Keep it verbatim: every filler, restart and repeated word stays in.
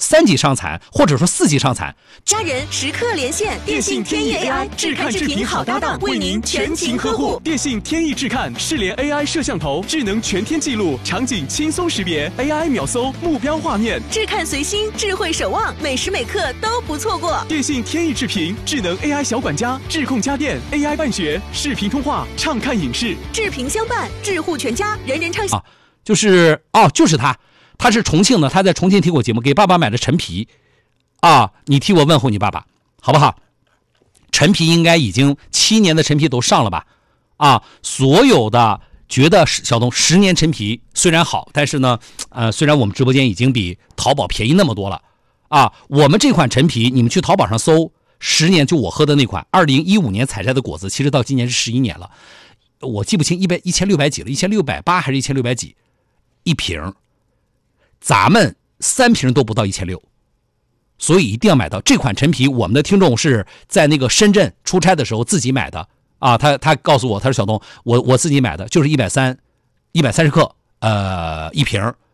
三级伤残或者说四级伤残。 家人时刻连线，电信天翼 A I 智看智评好搭档，为您全勤呵护。 电信天翼智看视联 A I 摄像头，智能全天记录，场景轻松识别 ，A I 秒搜目标画面， 智看随心，智慧守望，每时每刻都不错过。 电信天翼智评，智能 A I 小管家，智控家电 A I 办学，视频通话，畅看影视， 智评相伴，智护全家，人人畅享。 啊，就是哦，就是他，他是重庆的，他在重庆听我节目，给爸爸买的陈皮，啊，你替我问候你爸爸，好不好？陈皮应该已经七年的陈皮都上了吧？啊，所有的觉得小东十年陈皮虽然好，但是呢，呃，虽然我们直播间已经比淘宝便宜那么多了，啊，我们这款陈皮你们去淘宝上搜，十年就我喝的那款，二零一五年采摘的果子，其实到今年是十一年了。我记不清一百一千六百几了，一千六百八还是一千六百几一瓶，咱们三瓶都不到一千六，所以一定要买到这款陈皮。我们的听众是在那个深圳出差的时候自己买的啊，他他告诉我，他说小东，我我自己买的就是一百三，一百三十克，呃，一瓶，